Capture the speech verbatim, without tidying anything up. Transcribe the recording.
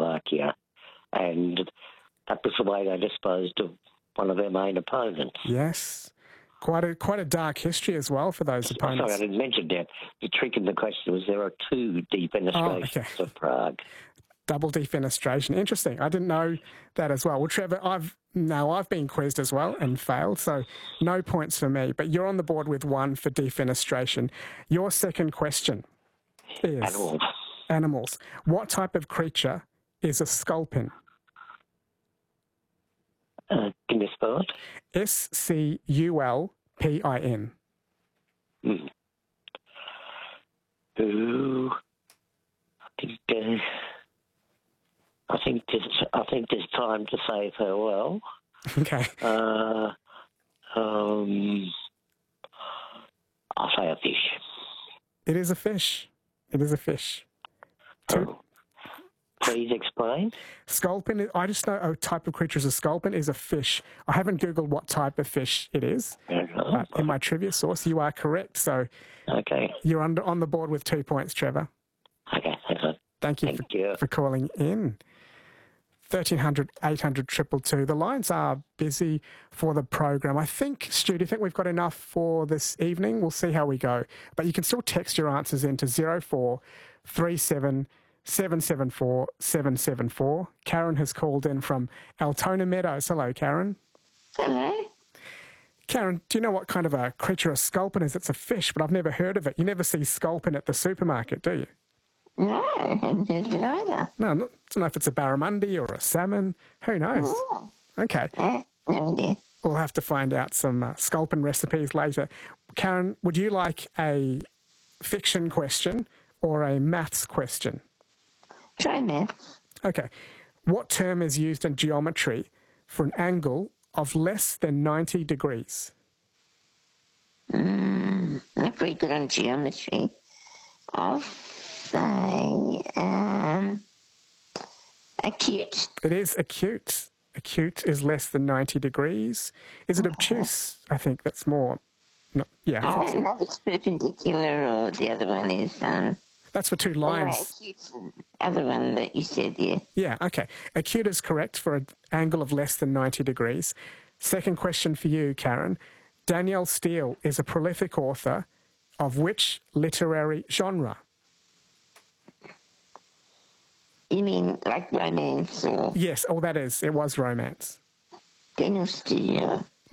Czechoslovakia, and that was the way they disposed of one of their main opponents. Yes. Quite a quite a dark history as well for those opponents. Sorry, I didn't mention that. The trick in the question was there are two defenestrations oh, okay. of Prague. Double defenestration. Interesting. I didn't know that as well. Well, Trevor, I've now I've been quizzed as well and failed, so no points for me. But you're on the board with one for defenestration. Your second question is Animals. Animals. What type of creature is a sculpin? Uh, can you spell it? S C U L P I N. Hmm. Ooh. I think, uh, I think there's, I think there's time to say farewell. Okay. Uh, um, I'll say a fish. It is a fish. It is a fish. Two. Oh. Please explain. Sculpin, I just know a type of creature is a sculpin is a fish. I haven't Googled what type of fish it is. But in my trivia source, you are correct. So okay. You're under, on the board with two points, Trevor. Okay, excellent. Thank you, Thank for, you. for calling in. thirteen hundred, eight hundred, two two two. The lines are busy for the program. I think, Stu, do you think we've got enough for this evening? We'll see how we go. But you can still text your answers into zero four three seven seven seven four seven seven four. Karen has called in from Altona Meadows. Hello, Karen. Hello. Karen, do you know what kind of a creature a sculpin is? It's a fish, but I've never heard of it. You never see sculpin at the supermarket, do you? No, I haven't heard of it either. No, not, I don't know if it's a barramundi or a salmon. Who knows? Oh. Okay. Uh, no idea. We'll have to find out some uh, sculpin recipes later. Karen, would you like a fiction question or a maths question? Try maths. Okay. What term is used in geometry for an angle of less than ninety degrees? Mm, not very good on geometry. I'll say um, acute. It is acute. Acute is less than ninety degrees. Is it obtuse? I think that's more... No, yeah. I I think don't so. know if it's perpendicular or the other one is... Um, That's for two anyway, lines. acute's the other one that you said, yeah. Yeah, okay. Acute is correct for an angle of less than ninety degrees. Second question for you, Karen. Danielle Steele is a prolific author of which literary genre? You mean like romance or Yes, oh, that is. It was romance. Daniel Steele?